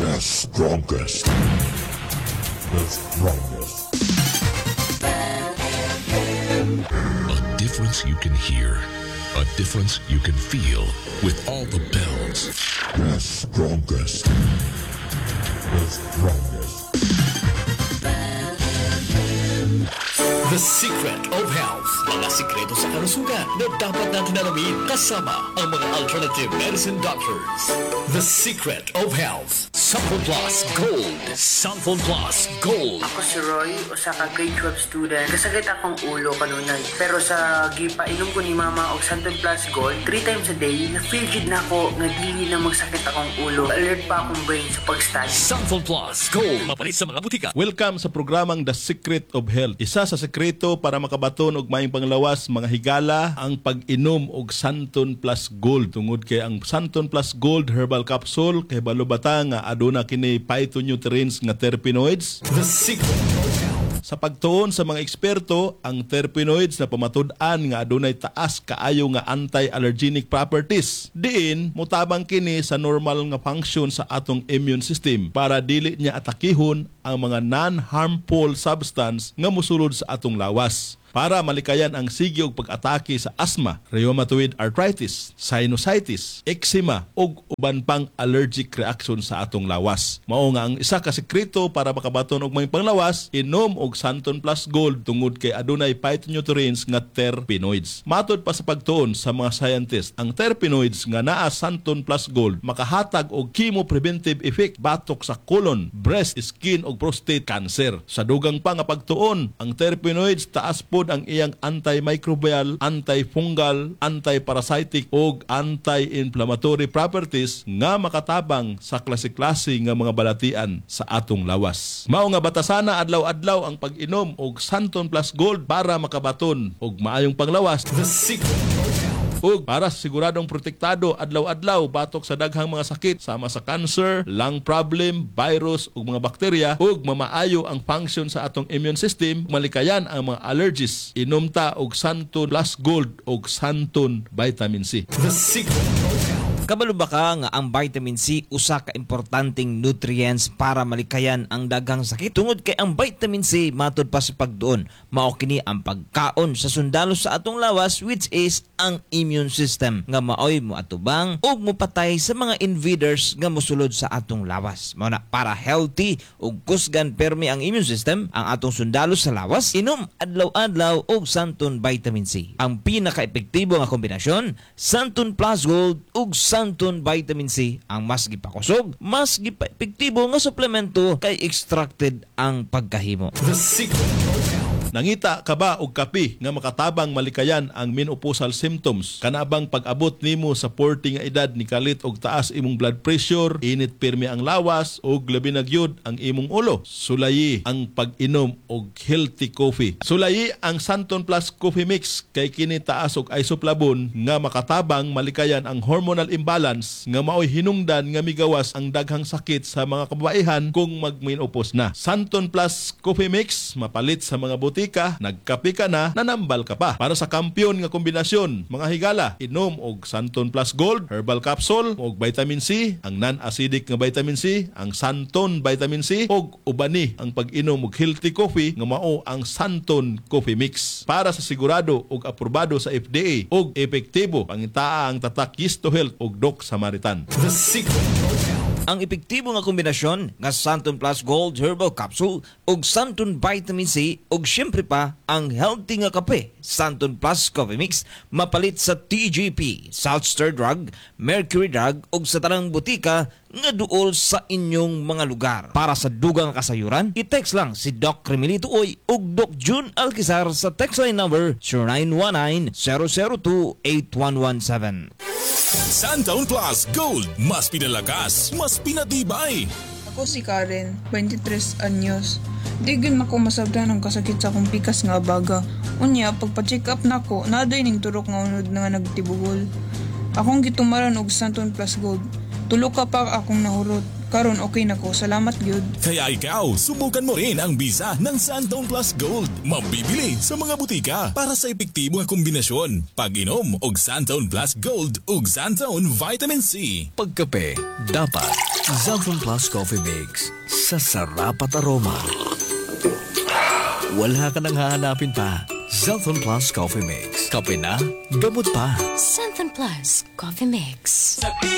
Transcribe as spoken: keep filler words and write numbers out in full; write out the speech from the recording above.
The strongest. The strongest. A difference you can hear. A difference you can feel with all the bells. The strongest. The strongest. The Secret of Health. Mga sikreto sa kalusugan na dapat natin alamin kasama ang mga alternative medicine doctors. The Secret of Health. Sample Plus Gold. Sample Plus Gold. Ako si Roy, usa ka grade twelve student. Kasakit akong ulo kanunay. Pero sa gipainom ko ni Mama og Santon Plus Gold, three times a day, na-feel gid na ako nga dili na magsakit akong ulo. Alert pa akong brain sa pag-study. Sample Plus Gold. Mapalit sa mga butika. Welcome sa programang The Secret of Health. Isa sa sekreto para makabaton og maayong panglawas mga higala ang pag-inom og Santon Plus Gold. Tungod kay ang Santon Plus Gold herbal capsule kay balubata nga aduna kini phytonutrients nga terpenoids. The Secret of Health. Sa pagtuon sa mga eksperto, ang terpenoids na pamatud-an nga adunay taas kaayo nga anti-allergenic properties. Diin, mutabang kini sa normal nga function sa atong immune system para dili niya atakihon ang mga non-harmful substance nga mosulod sa atong lawas. Para malikayan ang sige og pag-atake sa asthma, rheumatoid arthritis, sinusitis, eczema ug uban pang allergic reaction sa atong lawas. Mao nga ang isa ka sekreto para makabaton og may panglawas, inom og Santon Plus Gold tungod kay adunay phytonutrients nga terpenoids. Matod pa sa pagtuon sa mga scientists, ang terpenoids nga naa Santon Plus Gold makahatag og chemopreventive effect batok sa colon, breast, skin ug prostate cancer. Sa dugang pa nga pagtuon, ang terpenoids taas po ang iyang antimicrobial, antifungal, antiparasitic o anti-inflammatory properties nga makatabang sa klase-klase nga mga balatian sa atong lawas. Mao nga batasana adlaw-adlaw ang pag-inom og Santon Plus Gold para makabaton og maayong panglawas. The Secret of Health. Ug para siguradong protektado adlaw-adlaw batok sa daghang mga sakit sama sa cancer, lung problem, virus ug mga bakterya ug mamaayo ang function sa atong immune system, malikayan ang mga allergies. Inom ta og Santon Plus Gold ug Santon Vitamin C. The Secret of Health. Kabalo ba ka nga ang vitamin C usa ka importanteng nutrients para malikayan ang daghang sakit? Tungod kay ang vitamin C matod pa sa pagduon, mao kini ang pagkaon sa sundalo sa atong lawas which is ang immune system nga maoy mo atubang ug mopatay sa mga invaders nga mosulod sa atong lawas. Mao na para healthy ug kusgan permi ang immune system ang atong sundalo sa lawas, inom adlaw-adlaw og Santon Vitamin C. Ang pinaka-epektibo nga kombinasyon, Santon Plus Gold ug Santon Vitamin C ang mas gipakusog, mas gipa-epektibo nga suplemento kay extracted ang pagkahimo. The Secret of Health. Nangita ka ba og kape nga makatabang malikayan ang menopausal symptoms? Kanabang pag-abot nimo sa forty nga edad ni kalit og taas imong blood pressure, init pirmi ang lawas ug labi na gyud ang imong ulo. Sulayi ang pag-inom og healthy coffee. Sulayi ang Santon Plus Coffee Mix kay kini taas og isoflavone nga makatabang malikayan ang hormonal imbalance nga maoy hinungdan nga migawas ang daghang sakit sa mga kababaihan kung mag-menopause na. Santon Plus Coffee Mix mapalit sa mga buti ka, nagkape ka na, nanambal ka pa. Para sa kampiyon nga kombinasyon, mga higala, inom og Santon Plus Gold, herbal capsule, og vitamin C, ang non-acidic nga vitamin C, ang Santon Vitamin C, og ubani ang pag-inom og healthy coffee nga mao ang Santon Coffee Mix. Para sa sigurado og aprobado sa F D A og epektibo, pangitaa ang tatak Yeast to Health og Doc Samaritan. The Secret of Health. Ang epektibo nga kombinasyon nga Santon Plus Gold Herbal Capsule ug Santon Vitamin C ug syempre pa ang healthy nga kape Santon Plus Coffee Mix mapalit sa T G P, South Star Drug, Mercury Drug ug sa tanang butika nga duol sa inyong mga lugar. Para sa dugang kasayuran, i-text lang si Doc Remilito Oy ug Doc June Alquizar sa text line number zero nine one nine zero zero two eight one one seven. Santon Plus Gold. Mas pinalakas, mas pinatibay. Ako si Karen, twenty-tres anyos. Di gyud mako masabdan ang kasakit sa akong pikas nga abaga. Unya, pagpa-check up nako, naday ning turok nga unod nga nagtibugol. Akong gitumaran og Santon Plus Gold. Tulo ka pa akong nahurot. Karon okay na ko. Salamat gyud. Kaya ikaw, subukan mo rin ang bisa ng Santone Plus Gold. Mabibili sa mga butika para sa epektibo nga kombinasyon. Pag-inom og Santone Plus Gold ug Santone Vitamin C. Pagkape, dapat Xantone Plus Coffee Mix sa sarap at aroma. Wala ka nang hahanapin pa. Xantone Plus Coffee Mix. Kape na, gamot pa. Xantone Plus Coffee Mix.